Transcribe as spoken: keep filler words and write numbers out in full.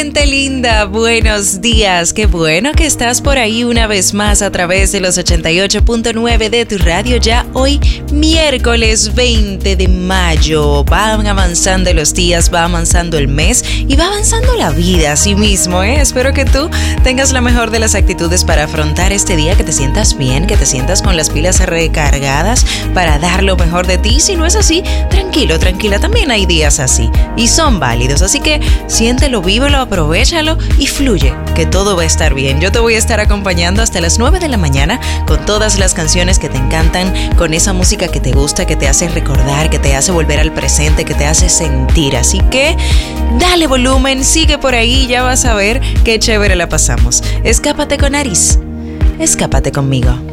Gente linda, buenos días, qué bueno que estás por ahí una vez más a través de los ochenta y ocho punto nueve de tu radio. Ya hoy miércoles veinte de mayo, van avanzando los días, va avanzando el mes y va avanzando la vida así mismo, ¿eh? Espero que tú tengas la mejor de las actitudes para afrontar este día, que te sientas bien, que te sientas con las pilas recargadas para dar lo mejor de ti. Si no es así, tranquilo, tranquila, también hay días así y son válidos, así que siéntelo, vívelo, aprovéchalo y fluye, que todo va a estar bien. Yo te voy a estar acompañando hasta las nueve de la mañana con todas las canciones que te encantan, con esa música que te gusta, que te hace recordar, que te hace volver al presente, que te hace sentir. Así que dale volumen, sigue por ahí, ya vas a ver qué chévere la pasamos. Escápate con Aris, escápate conmigo.